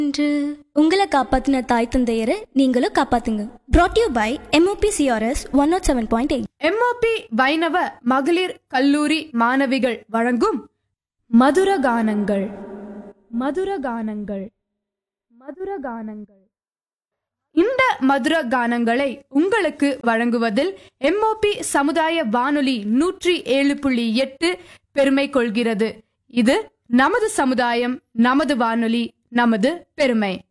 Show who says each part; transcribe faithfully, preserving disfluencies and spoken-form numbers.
Speaker 1: இன்று உங்களை காப்பாத்தின தாய் தந்தையரை நீங்களும் காப்பாத்துங்க. brought you by MOP CRS one not seven point eight.
Speaker 2: MOP வைணவ மகளிர் கல்லூரி மாணவிகள் வழங்கும் மதுரகானங்கள் மதுரகானங்கள் மதுரகானங்கள். இந்த மதுர கானங்களை உங்களுக்கு வழங்குவதில் எம்ஓபி சமுதாய வானொலி நூற்றி ஏழு புள்ளி எட்டு பெருமை கொள்கிறது. இது நமது சமுதாயம், நமது வானொலி, நமது பெருமை.